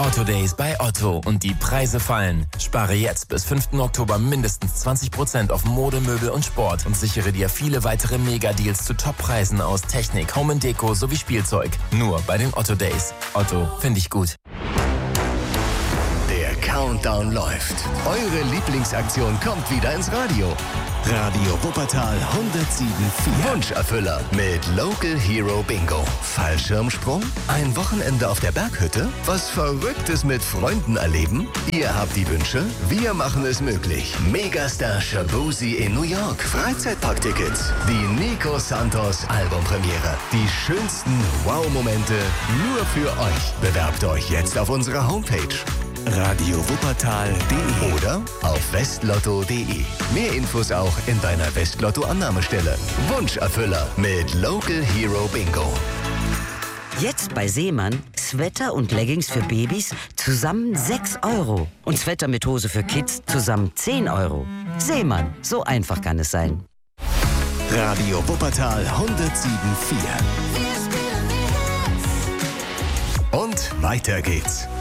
Otto Days bei Otto und die Preise fallen. Spare jetzt bis 5. Oktober mindestens 20% auf Mode, Möbel und Sport und sichere dir viele weitere Mega-Deals zu Top-Preisen aus Technik, Home & Deko sowie Spielzeug. Nur bei den Otto Days. Otto, finde ich gut. Der Countdown läuft. Eure Lieblingsaktion kommt wieder ins Radio. Radio Wuppertal 107.4. Wunscherfüller mit Local Hero Bingo. Fallschirmsprung? Ein Wochenende auf der Berghütte? Was Verrücktes mit Freunden erleben? Ihr habt die Wünsche? Wir machen es möglich. Megastar Shabuzi in New York. Freizeitparktickets. Die Nico Santos Albumpremiere. Die schönsten Wow-Momente nur für euch. Bewerbt euch jetzt auf unserer Homepage. radiowuppertal.de oder auf westlotto.de. Mehr Infos auch in deiner Westlotto-Annahmestelle. Wunscherfüller mit Local Hero Bingo. Jetzt bei Seemann Sweater und Leggings für Babys zusammen 6 € und Sweater mit Hose für Kids zusammen 10 €. Seemann, so einfach kann es sein. Radio Wuppertal 107.4. Und weiter geht's.